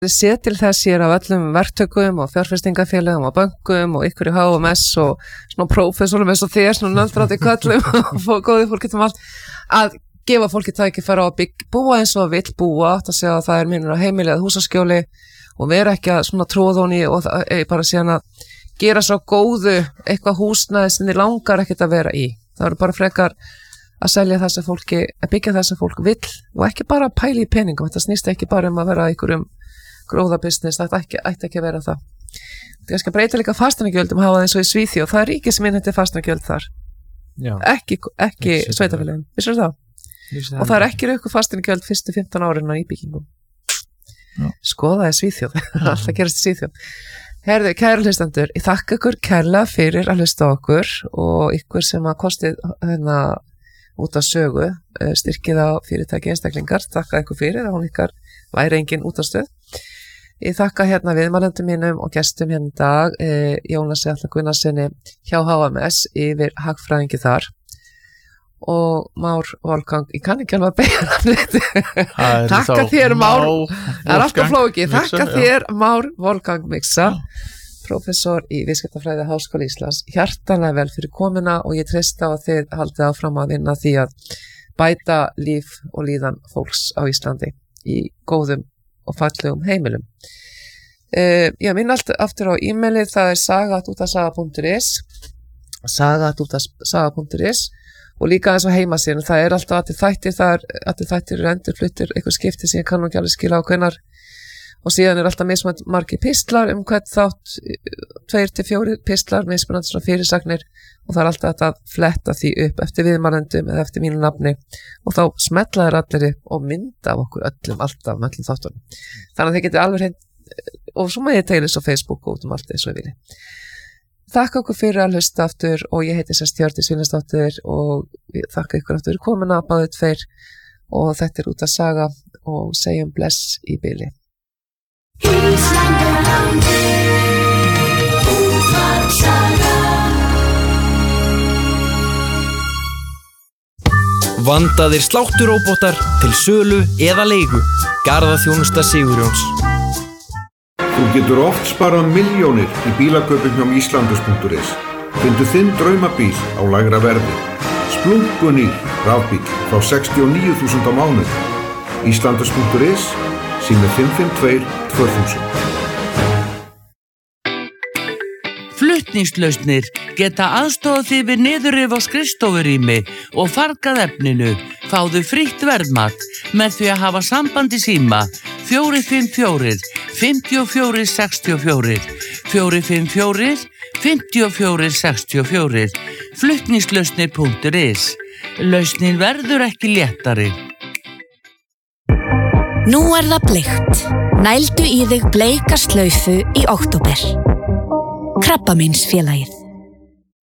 Séð til þess ég af öllum verktökum og fjárfestingafélögum og bönkum og ykkur í HMS og svona prófessorum eins og þér, svona nöldrátt í köllum og góði fólki allt, að gefa fólki tækifæri á að búa eins og vill búa, að segja að það munur á heimili eða húsaskjóli og vera ekki að svona tróðóni og bara síðan að gera svo góðu eitthvað húsnæði sem þið langar ekkert að vera í. Það eru bara frekar að selja það sem fólki, að byggja það sem fólk vill og ekki bara pæla í peningum. Þetta snýst ekki bara að vera einhverjum gróðabusiness, þetta ætti ekki að vera það. Það skal breyta líka fasteignagjöldum, hafa það eins og í Svíþjóð, það ríkis minn þetta fasteignagjöld þar. Já. Ekki sveitarfélögin, vissir það? Og það ekki rauku fasteignagjöld fyrstu 15 árin á íbyggingum. Skoðaði Svíþjóð, alltaf gerast í Svíþjóð. Herðu, kæru hlustendur, ég þakka ykkur kærlega fyrir að hlusta okkur og ykkur sem að kostið út af sögu, styrkið á fyrirtæki einstaklingar, þakka ykkur fyrir að hún ykkar væri engin útastöð. Ég þakka viðmælendum mínum og gestum í dag, Jónasi Atla Gunnarsinni hjá HMS yfir hagfræðingi þar og Már Wolfgang, ég kann ekki alveg að beina þetta. Þakka þér Már, það alltaf flókið, þakka þér Már Wolfgang Mixa, prófessor í viðskiptafræði Háskóla Íslands, hjartanlega vel fyrir komuna og ég treysta á að þið haldið áfram að vinna því að bæta líf og líðan fólks á Íslandi í góðum og fallegum heimilum. Ég minn allt aftur á e-mailið, það saga@utasaga.is saga@utasaga.is og líka eins og heimasíðan, það alltaf allir þættir endurfluttir, eitthvað skipti sem ég kann ekki alveg skila á hvenær og síðan alltaf mismunandi margir pistlar hvern þátt, 2-4 pistlar, mismunandi svona fyrirsagnir og það alltaf að fletta því upp eftir viðmælendum eða eftir mínu nafni og þá smetla þér allir og mynda af okkur öllum alltaf með öllum þáttunum. Þannig að þið getið alveg hreint og svo maður teilis á Facebook og út allt eins og ég vilji. Þakka okkur fyrir að hlusta aftur og ég heiti Hjördís Svínarsdóttir og þakka ykkur aftur fyrir komuna, báðið tveir og þetta út að saga og segjum bless í bili. Vandaðir slátturóbótar til sölu eða leigu. Garðaþjónusta Sigurjóns. Þú getur oft sparað milljónir í bílakaupum hjá Íslandus.is. Fyndu þinn draumabíl á lægra verði. Splunkunýr rafbíl frá 69.000 á mánuði. Íslandus.is, sími 552 2000. Flutningslausnir geta aðstofað þig við niðurrif á skrifstofurými og fargað efninu. Fáðu frítt verðmat með því að hafa samband í síma 454 54 64 454 54 64 flutningslausnir.is. Lausnin verður ekki léttari. Nú það bleikt. Nældu í þig bleika slaufu í október. Krabbameinsfélagið.